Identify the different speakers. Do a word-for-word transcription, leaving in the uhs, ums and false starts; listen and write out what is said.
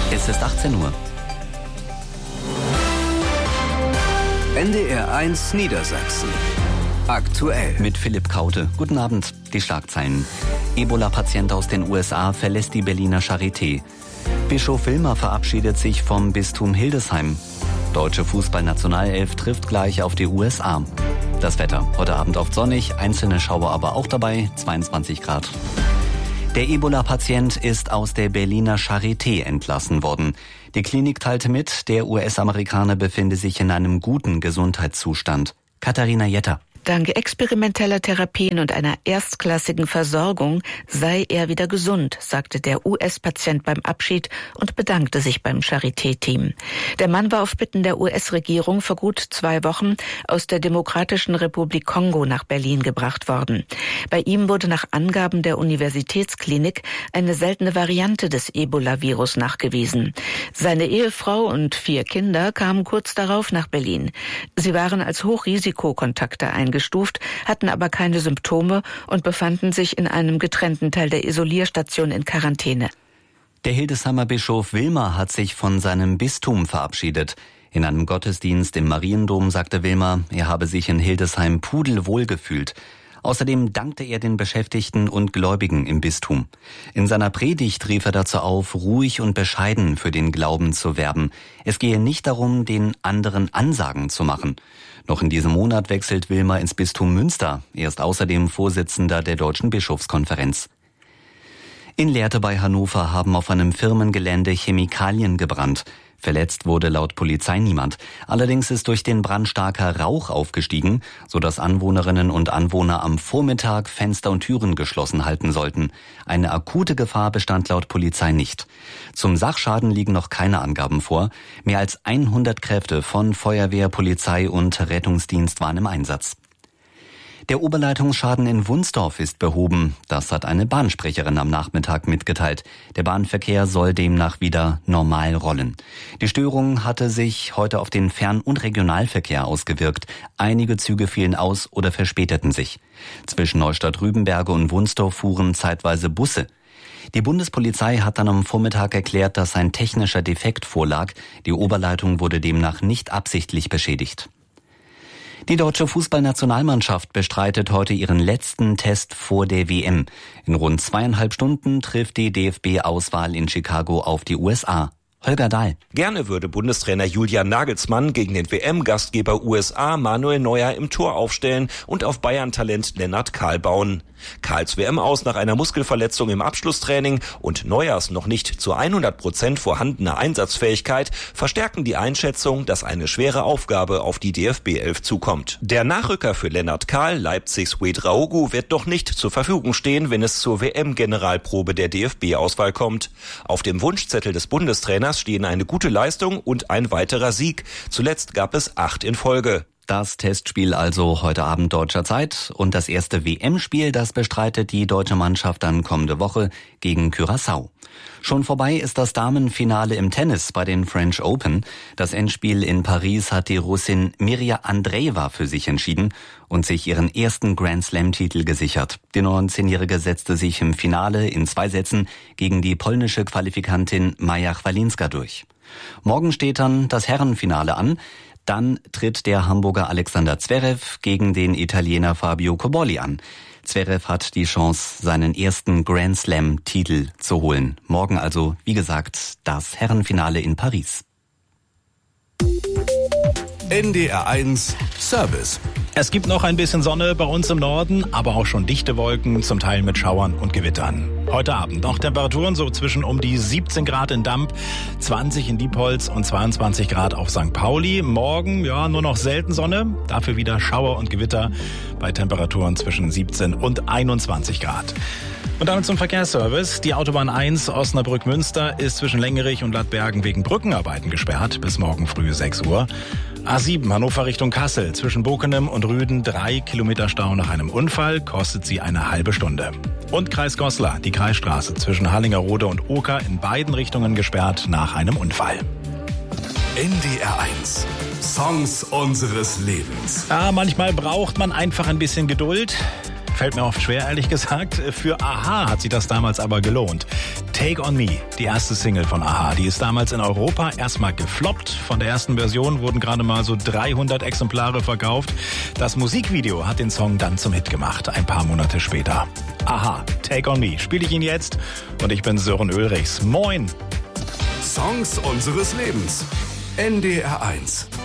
Speaker 1: Es ist achtzehn Uhr.
Speaker 2: N D R eins Niedersachsen. Aktuell.
Speaker 1: Mit Philipp Kaute. Guten Abend. Die Schlagzeilen. Ebola-Patient aus den U S A verlässt die Berliner Charité. Bischof Wilmer verabschiedet sich vom Bistum Hildesheim. Deutsche Fußballnationalelf trifft gleich auf die U S A. Das Wetter. Heute Abend oft sonnig, einzelne Schauer aber auch dabei, zweiundzwanzig Grad. Der Ebola-Patient ist aus der Berliner Charité entlassen worden. Die Klinik teilte mit, der U S-Amerikaner befinde sich in einem guten Gesundheitszustand. Katharina Jetter.
Speaker 3: Dank experimenteller Therapien und einer erstklassigen Versorgung sei er wieder gesund, sagte der U S-Patient beim Abschied und bedankte sich beim Charité-Team. Der Mann war auf Bitten der U S-Regierung vor gut zwei Wochen aus der Demokratischen Republik Kongo nach Berlin gebracht worden. Bei ihm wurde nach Angaben der Universitätsklinik eine seltene Variante des Ebola-Virus nachgewiesen. Seine Ehefrau und vier Kinder kamen kurz darauf nach Berlin. Sie waren als Hochrisikokontakte eingestellt. Gestuft, hatten aber keine Symptome und befanden sich in einem getrennten Teil der Isolierstation in Quarantäne.
Speaker 1: Der Hildesheimer Bischof Wilmer hat sich von seinem Bistum verabschiedet. In einem Gottesdienst im Mariendom sagte Wilmer, er habe sich in Hildesheim pudelwohl gefühlt. Außerdem dankte er den Beschäftigten und Gläubigen im Bistum. In seiner Predigt rief er dazu auf, ruhig und bescheiden für den Glauben zu werben. Es gehe nicht darum, den anderen Ansagen zu machen. Noch in diesem Monat wechselt Wilmer ins Bistum Münster. Er ist außerdem Vorsitzender der Deutschen Bischofskonferenz. In Lehrte bei Hannover haben auf einem Firmengelände Chemikalien gebrannt. Verletzt wurde laut Polizei niemand. Allerdings ist durch den Brand starker Rauch aufgestiegen, sodass Anwohnerinnen und Anwohner am Vormittag Fenster und Türen geschlossen halten sollten. Eine akute Gefahr bestand laut Polizei nicht. Zum Sachschaden liegen noch keine Angaben vor. Mehr als hundert Kräfte von Feuerwehr, Polizei und Rettungsdienst waren im Einsatz. Der Oberleitungsschaden in Wunsdorf ist behoben. Das hat eine Bahnsprecherin am Nachmittag mitgeteilt. Der Bahnverkehr soll demnach wieder normal rollen. Die Störung hatte sich heute auf den Fern- und Regionalverkehr ausgewirkt. Einige Züge fielen aus oder verspäteten sich. Zwischen Neustadt-Rübenberge und Wunsdorf fuhren zeitweise Busse. Die Bundespolizei hat dann am Vormittag erklärt, dass ein technischer Defekt vorlag. Die Oberleitung wurde demnach nicht absichtlich beschädigt. Die deutsche Fußballnationalmannschaft bestreitet heute ihren letzten Test vor der W M. In rund zweieinhalb Stunden trifft die D F B-Auswahl in Chicago auf die U S A. Holger Dahl.
Speaker 4: Gerne würde Bundestrainer Julian Nagelsmann gegen den W M-Gastgeber U S A Manuel Neuer im Tor aufstellen und auf Bayern-Talent Lennart Kahl bauen. Kahls W M-Aus nach einer Muskelverletzung im Abschlusstraining und Neuers noch nicht zu hundert Prozent vorhandene Einsatzfähigkeit verstärken die Einschätzung, dass eine schwere Aufgabe auf die D F B-Elf zukommt. Der Nachrücker für Lennart Kahl, Leipzigs Ouedraogo, wird doch nicht zur Verfügung stehen, wenn es zur W M-Generalprobe der D F B-Auswahl kommt. Auf dem Wunschzettel des Bundestrainers stehen eine gute Leistung und ein weiterer Sieg. Zuletzt gab es acht in Folge.
Speaker 1: Das Testspiel also heute Abend deutscher Zeit und das erste W M-Spiel, das bestreitet die deutsche Mannschaft dann kommende Woche gegen Curaçao. Schon vorbei ist das Damenfinale im Tennis bei den French Open. Das Endspiel in Paris hat die Russin Mirja Andreeva für sich entschieden und sich ihren ersten Grand-Slam-Titel gesichert. Die neunzehnjährige setzte sich im Finale in zwei Sätzen gegen die polnische Qualifikantin Maja Chwalinska durch. Morgen steht dann das Herrenfinale an. Dann tritt der Hamburger Alexander Zverev gegen den Italiener Fabio Cobolli an. Zverev hat die Chance, seinen ersten Grand Slam-Titel zu holen. Morgen also, wie gesagt, das Herrenfinale in Paris.
Speaker 2: N D R eins Service.
Speaker 5: Es gibt noch ein bisschen Sonne bei uns im Norden, aber auch schon dichte Wolken, zum Teil mit Schauern und Gewittern. Heute Abend noch Temperaturen so zwischen um die siebzehn Grad in Damp, zwanzig in Diepholz und zweiundzwanzig Grad auf Sankt Pauli. Morgen ja nur noch selten Sonne, dafür wieder Schauer und Gewitter bei Temperaturen zwischen siebzehn und einundzwanzig Grad. Und damit zum Verkehrsservice. Die Autobahn eins Osnabrück-Münster ist zwischen Längerich und Lattbergen wegen Brückenarbeiten gesperrt bis morgen früh sechs Uhr. A sieben Hannover Richtung Kassel zwischen Bokenem und Rüden drei Kilometer Stau nach einem Unfall, kostet sie eine halbe Stunde. Und Kreis Goslar, die Kreisstraße zwischen Harlingerode und Oker in beiden Richtungen gesperrt nach einem Unfall.
Speaker 2: N D R eins. Songs unseres Lebens.
Speaker 5: Ja, manchmal braucht man einfach ein bisschen Geduld. Fällt mir oft schwer, ehrlich gesagt. Für a-ha hat sich das damals aber gelohnt. Take on Me, die erste Single von a-ha, die ist damals in Europa erstmal gefloppt. Von der ersten Version wurden gerade mal so dreihundert Exemplare verkauft. Das Musikvideo hat den Song dann zum Hit gemacht, ein paar Monate später. a-ha, Take on Me, spiele ich ihn jetzt und ich bin Sören Ulrichs. Moin!
Speaker 2: Songs unseres Lebens. N D R eins.